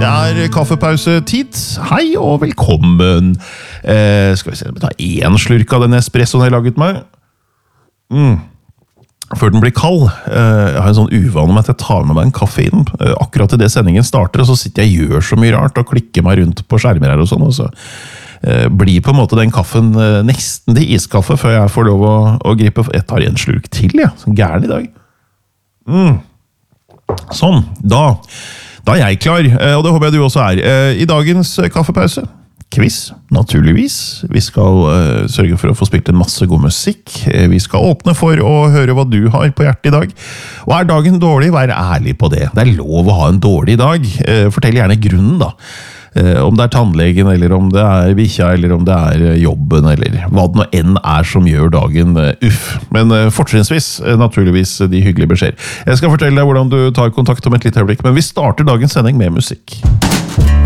Det kaffepausetid. Hei og velkommen. Skal vi se, jeg tar en slurk av den espressoen jeg har laget meg. Før den blir kald. Jeg har en sånn uvane med at jeg tar med meg en kaffe inn. Akkurat i det sendingen starter, og så sitter jeg og gjør så mye rart, og klikker meg rundt på skjermer her og sånn, og så blir på en måte den kaffen nesten til iskaffe, før jeg får lov å gripe. Jeg tar en slurk til, ja. Sånn gæren i dag. Sånn, da er jeg klar, og det håper jeg du også er. I dagens kaffepause, quiz, naturligvis. Vi skal sørge for å få spilt en masse god musikk. Vi skal åpne for å høre hva du har på hjertet i dag. Og er dagen dårlig, vær ærlig på det. Det er lov å ha en dårlig dag. Fortell gjerne grunnen da. Om det er tannlegen, eller om det er bikkja, eller om det er jobben, eller hva det nå enn er som gjør dagen Men fortrinnsvis, naturligvis, de hyggelige beskjeder. Jeg skal fortelle deg hvordan du tar kontakt om et lite øyeblikk, men vi starter dagens sending med musikk.